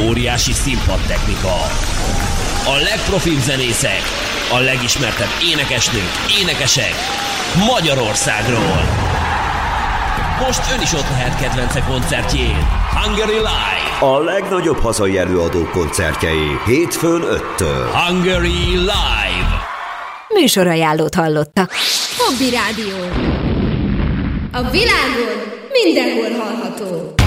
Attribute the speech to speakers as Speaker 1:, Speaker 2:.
Speaker 1: Óriási színpadtechnika, a legprofibb zenészek, a legismertebb énekesnők, énekesek Magyarországról. Most ön is ott lehet kedvence koncertjén. Hungary Live.
Speaker 2: A legnagyobb hazai előadók koncertjei hétfőn 5-től.
Speaker 1: Hungary Live.
Speaker 3: Műsorajánlót hallottak.
Speaker 4: Hobby Rádió. A világon mindenhol hallható.